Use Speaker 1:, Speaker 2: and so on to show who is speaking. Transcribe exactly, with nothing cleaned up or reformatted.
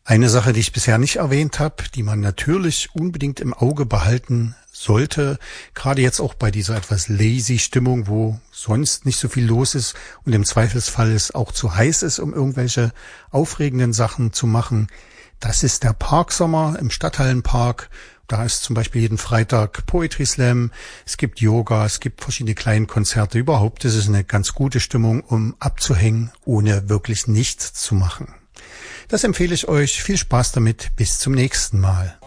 Speaker 1: Eine Sache, die ich bisher nicht erwähnt habe, die man natürlich unbedingt im Auge behalten sollte, gerade jetzt auch bei dieser etwas lazy Stimmung, wo sonst nicht so viel los ist und im Zweifelsfall es auch zu heiß ist, um irgendwelche aufregenden Sachen zu machen, das ist der Parksommer im Stadthallenpark. Da ist zum Beispiel jeden Freitag Poetry Slam, es gibt Yoga, es gibt verschiedene kleine Konzerte. Überhaupt ist es eine ganz gute Stimmung, um abzuhängen, ohne wirklich nichts zu machen. Das empfehle ich euch. Viel Spaß damit. Bis zum nächsten Mal.